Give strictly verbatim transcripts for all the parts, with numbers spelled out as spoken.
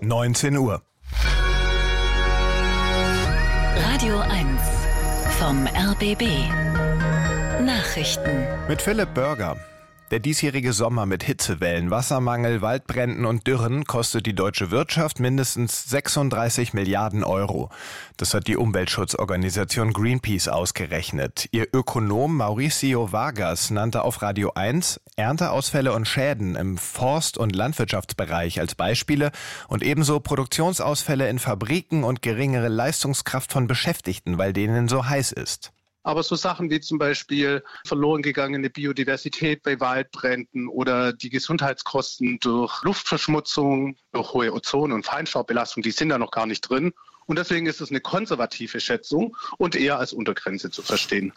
neunzehn Uhr. Radio eins vom R B B. Nachrichten. Mit Philipp Börger. Der diesjährige Sommer mit Hitzewellen, Wassermangel, Waldbränden und Dürren kostet die deutsche Wirtschaft mindestens sechsunddreißig Milliarden Euro. Das hat die Umweltschutzorganisation Greenpeace ausgerechnet. Ihr Ökonom Mauricio Vargas nannte auf Radio eins Ernteausfälle und Schäden im Forst- und Landwirtschaftsbereich als Beispiele und ebenso Produktionsausfälle in Fabriken und geringere Leistungskraft von Beschäftigten, weil denen so heiß ist. Aber so Sachen wie zum Beispiel verloren gegangene Biodiversität bei Waldbränden oder die Gesundheitskosten durch Luftverschmutzung, durch hohe Ozon- und Feinstaubbelastung, die sind da noch gar nicht drin. Und deswegen ist es eine konservative Schätzung und eher als Untergrenze zu verstehen.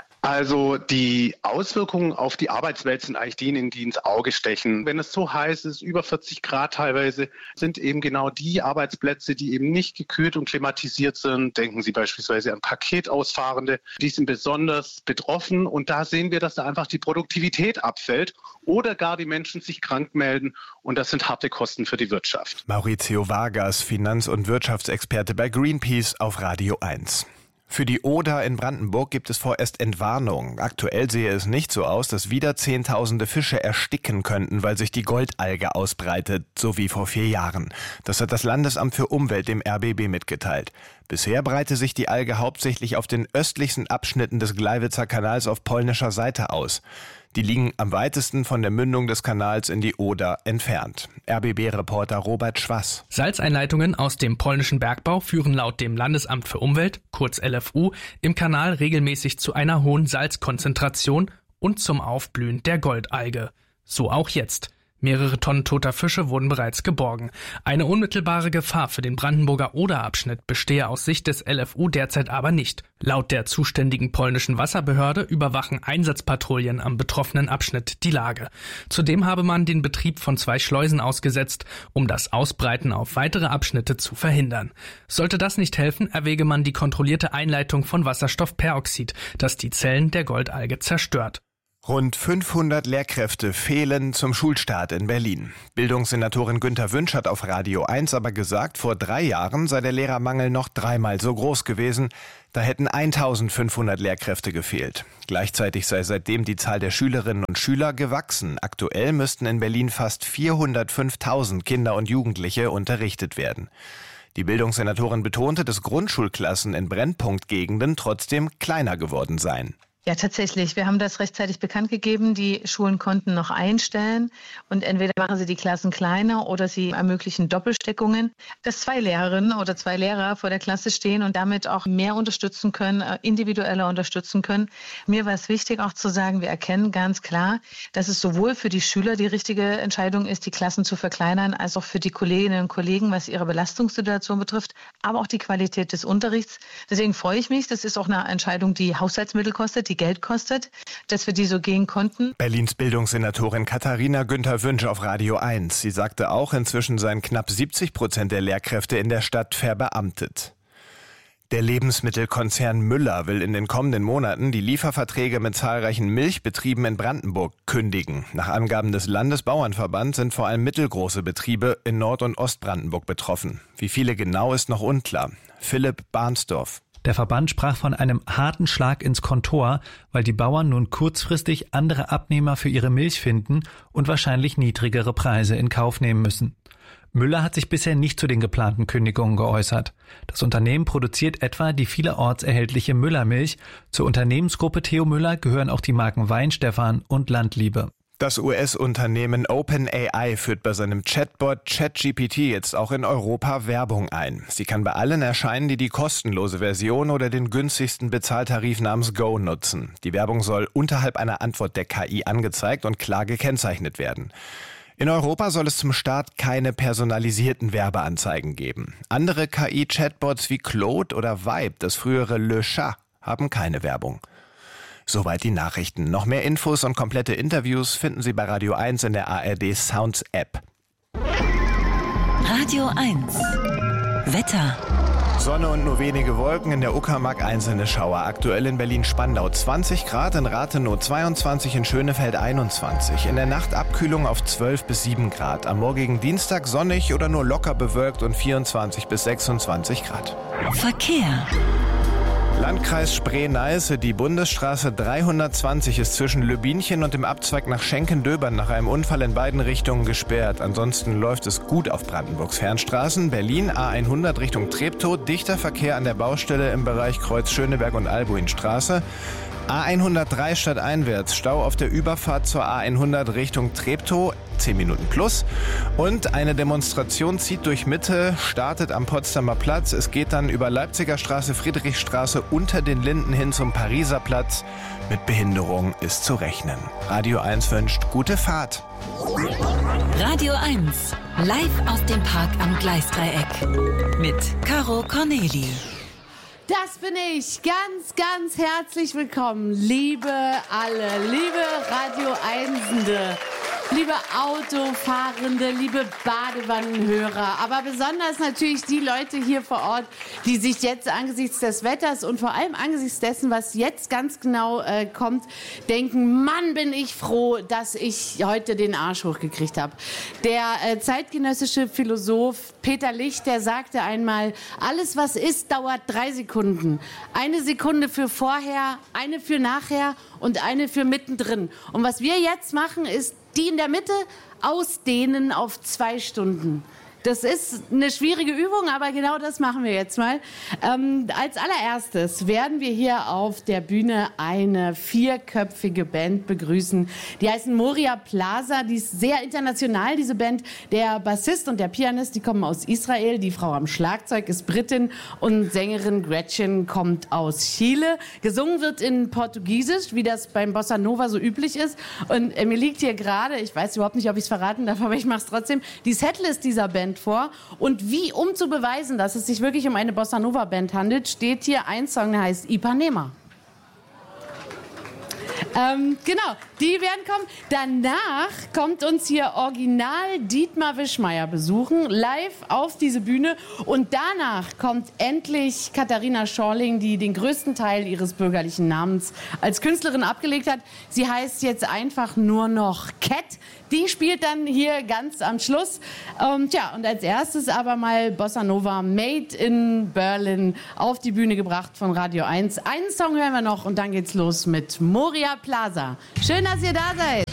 Also die Auswirkungen auf die Arbeitswelt sind eigentlich diejenigen, die ins Auge stechen. Wenn es so heiß ist, über vierzig Grad teilweise, sind eben genau die Arbeitsplätze, die eben nicht gekühlt und klimatisiert sind. Denken Sie beispielsweise an Paketausfahrende. Die sind besonders betroffen und da sehen wir, dass da einfach die Produktivität abfällt oder gar die Menschen sich krank melden und das sind harte Kosten für die Wirtschaft. Mauricio Vargas, Finanz- und Wirtschaftsexperte bei Greenpeace auf Radio eins. Für die Oder in Brandenburg gibt es vorerst Entwarnung. Aktuell sehe es nicht so aus, dass wieder Zehntausende Fische ersticken könnten, weil sich die Goldalge ausbreitet, so wie vor vier Jahren. Das hat das Landesamt für Umwelt dem R B B mitgeteilt. Bisher breite sich die Alge hauptsächlich auf den östlichsten Abschnitten des Gleiwitzer Kanals auf polnischer Seite aus. Die liegen am weitesten von der Mündung des Kanals in die Oder entfernt. R B B-Reporter Robert Schwass. Salzeinleitungen aus dem polnischen Bergbau führen laut dem Landesamt für Umwelt, kurz L F U, im Kanal regelmäßig zu einer hohen Salzkonzentration und zum Aufblühen der Goldalge. So auch jetzt. Mehrere Tonnen toter Fische wurden bereits geborgen. Eine unmittelbare Gefahr für den Brandenburger Oder-Abschnitt bestehe aus Sicht des L F U derzeit aber nicht. Laut der zuständigen polnischen Wasserbehörde überwachen Einsatzpatrouillen am betroffenen Abschnitt die Lage. Zudem habe man den Betrieb von zwei Schleusen ausgesetzt, um das Ausbreiten auf weitere Abschnitte zu verhindern. Sollte das nicht helfen, erwäge man die kontrollierte Einleitung von Wasserstoffperoxid, das die Zellen der Goldalge zerstört. Rund fünfhundert Lehrkräfte fehlen zum Schulstart in Berlin. Bildungssenatorin Günter Wünsch hat auf Radio eins aber gesagt, vor drei Jahren sei der Lehrermangel noch dreimal so groß gewesen. Da hätten eintausendfünfhundert Lehrkräfte gefehlt. Gleichzeitig sei seitdem die Zahl der Schülerinnen und Schüler gewachsen. Aktuell müssten in Berlin fast vierhundertfünftausend Kinder und Jugendliche unterrichtet werden. Die Bildungssenatorin betonte, dass Grundschulklassen in Brennpunktgegenden trotzdem kleiner geworden seien. Ja, tatsächlich. Wir haben das rechtzeitig bekannt gegeben. Die Schulen konnten noch einstellen und entweder machen sie die Klassen kleiner oder sie ermöglichen Doppelsteckungen, dass zwei Lehrerinnen oder zwei Lehrer vor der Klasse stehen und damit auch mehr unterstützen können, individueller unterstützen können. Mir war es wichtig auch zu sagen, wir erkennen ganz klar, dass es sowohl für die Schüler die richtige Entscheidung ist, die Klassen zu verkleinern, als auch für die Kolleginnen und Kollegen, was ihre Belastungssituation betrifft, aber auch die Qualität des Unterrichts. Deswegen freue ich mich. Das ist auch eine Entscheidung, die Haushaltsmittel kostet, die Geld kostet, dass wir die so gehen konnten. Berlins Bildungssenatorin Katharina Günther Wünsch auf Radio eins. Sie sagte auch, inzwischen seien knapp siebzig Prozent der Lehrkräfte in der Stadt verbeamtet. Der Lebensmittelkonzern Müller will in den kommenden Monaten die Lieferverträge mit zahlreichen Milchbetrieben in Brandenburg kündigen. Nach Angaben des Landesbauernverbands sind vor allem mittelgroße Betriebe in Nord- und Ostbrandenburg betroffen. Wie viele genau ist noch unklar. Philipp Barnsdorf. Der Verband sprach von einem harten Schlag ins Kontor, weil die Bauern nun kurzfristig andere Abnehmer für ihre Milch finden und wahrscheinlich niedrigere Preise in Kauf nehmen müssen. Müller hat sich bisher nicht zu den geplanten Kündigungen geäußert. Das Unternehmen produziert etwa die vielerorts erhältliche Müllermilch. Zur Unternehmensgruppe Theo Müller gehören auch die Marken Weinstefan und Landliebe. Das U S-Unternehmen OpenAI führt bei seinem Chatbot ChatGPT jetzt auch in Europa Werbung ein. Sie kann bei allen erscheinen, die die kostenlose Version oder den günstigsten Bezahltarif namens Go nutzen. Die Werbung soll unterhalb einer Antwort der K I angezeigt und klar gekennzeichnet werden. In Europa soll es zum Start keine personalisierten Werbeanzeigen geben. Andere K I-Chatbots wie Claude oder Vibe, das frühere Le Chat, haben keine Werbung. Soweit die Nachrichten. Noch mehr Infos und komplette Interviews finden Sie bei Radio eins in der A R D Sounds App. Radio eins. Wetter. Sonne und nur wenige Wolken, in der Uckermark einzelne Schauer. Aktuell in Berlin-Spandau zwanzig Grad, in Rathenow zweiundzwanzig, in Schönefeld einundzwanzig. In der Nacht Abkühlung auf zwölf bis sieben Grad. Am morgigen Dienstag sonnig oder nur locker bewölkt und vierundzwanzig bis sechsundzwanzig Grad. Verkehr. Landkreis Spree-Neiße, die Bundesstraße dreihundertzwanzig ist zwischen Lübinchen und dem Abzweig nach Schenken-Döbern nach einem Unfall in beiden Richtungen gesperrt. Ansonsten läuft es gut auf Brandenburgs Fernstraßen. Berlin A hundert Richtung Treptow, dichter Verkehr an der Baustelle im Bereich Kreuz Schöneberg und Albuinstraße. A hundertdrei stadteinwärts, Stau auf der Überfahrt zur A hundert Richtung Treptow, zehn Minuten plus. Und eine Demonstration zieht durch Mitte, startet am Potsdamer Platz. Es geht dann über Leipziger Straße, Friedrichstraße unter den Linden hin zum Pariser Platz. Mit Behinderung ist zu rechnen. Radio eins wünscht gute Fahrt. Radio eins, live aus dem Park am Gleisdreieck. Mit Caro Corneli. Das bin ich. Ganz, ganz herzlich willkommen, liebe alle, liebe Radio Einsende, liebe Autofahrende, liebe Badewannenhörer, aber besonders natürlich die Leute hier vor Ort, die sich jetzt angesichts des Wetters und vor allem angesichts dessen, was jetzt ganz genau äh, kommt, denken, Mann, bin ich froh, dass ich heute den Arsch hochgekriegt habe. Der äh, zeitgenössische Philosoph Peter Licht, der sagte einmal, alles was ist, dauert drei Sekunden. Eine Sekunde für vorher, eine für nachher und eine für mittendrin. Und was wir jetzt machen, ist die in der Mitte ausdehnen auf zwei Stunden. Das ist eine schwierige Übung, aber genau das machen wir jetzt mal. Ähm, als allererstes werden wir hier auf der Bühne eine vierköpfige Band begrüßen. Die heißen Moria Plaza, die ist sehr international, diese Band. Der Bassist und der Pianist, die kommen aus Israel. Die Frau am Schlagzeug ist Britin und Sängerin Gretchen kommt aus Chile. Gesungen wird in Portugiesisch, wie das beim Bossa Nova so üblich ist. Und äh, mir liegt hier gerade, ich weiß überhaupt nicht, ob ich es verraten darf, aber ich mache es trotzdem, die Setlist dieser Band vor. Und wie, um zu beweisen, dass es sich wirklich um eine Bossa Nova Band handelt, steht hier ein Song, der heißt Ipanema. Ähm, genau, die werden kommen. Danach kommt uns hier original Dietmar Wischmeier besuchen, live auf diese Bühne. Und danach kommt endlich Katharina Schorling, die den größten Teil ihres bürgerlichen Namens als Künstlerin abgelegt hat. Sie heißt jetzt einfach nur noch Cat. Die spielt dann hier ganz am Schluss. Ähm, tja, und als erstes aber mal Bossa Nova Made in Berlin auf die Bühne gebracht von Radio eins. Einen Song hören wir noch und dann geht's los mit Moria Plaza. Schön, dass ihr da seid.